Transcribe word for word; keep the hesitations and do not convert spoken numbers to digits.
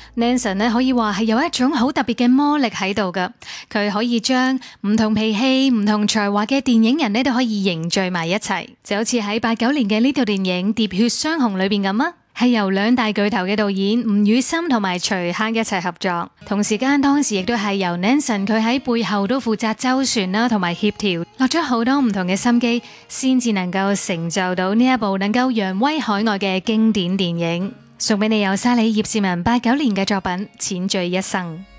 Nanson 咧可以話係有一種好特別嘅魔力喺度噶，佢可以將唔同脾氣、唔同才華嘅電影人咧都可以凝聚埋一齊，就好似喺八九年嘅呢套電影《喋血雙雄》裏邊咁啊，係由兩大巨頭嘅導演吳宇森同埋徐克一齊合作，同時間當時亦都係由 Nanson 佢喺背後都負責周旋啦，同埋協調，落咗好多唔同嘅心機，先至能夠成就到呢一部能夠揚威海外嘅經典電影。送俾你有沙里葉倩文八九年嘅作品《淺醉一生》。